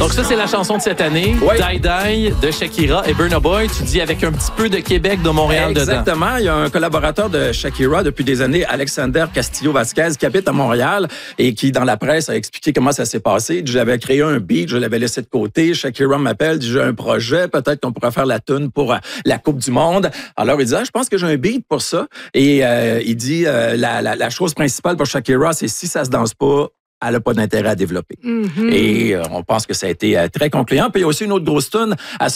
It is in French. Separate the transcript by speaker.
Speaker 1: Donc ça, c'est la chanson de cette année.
Speaker 2: Oui.
Speaker 1: Die Die de Shakira et Burna Boy. Tu dis avec un petit peu de Québec, de Montréal dedans.
Speaker 2: Exactement. Il y a un collaborateur de Shakira depuis des années, Alexander Castillo-Vasquez, qui habite à Montréal et qui, dans la presse, a expliqué comment ça s'est passé. J'avais créé un beat, je l'avais laissé de côté. Shakira m'appelle, dit, j'ai un projet, peut-être qu'on pourra faire la tune pour la Coupe du Monde. Alors, il dit, je pense que j'ai un beat pour ça. Et il dit, la chose principale pour Shakira, c'est si ça se danse pas, elle n'a pas d'intérêt à développer. Et on pense que ça a été très concluant. Puis il y a aussi une autre grosse tune à